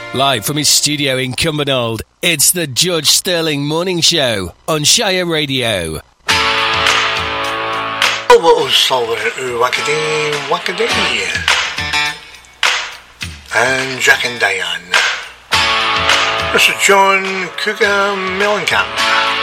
Live from his studio in Cumbernauld, it's the George Sterling Morning Show on Shire Radio. Wakadee and Jack and Diane. This is John Cougar Mellencamp.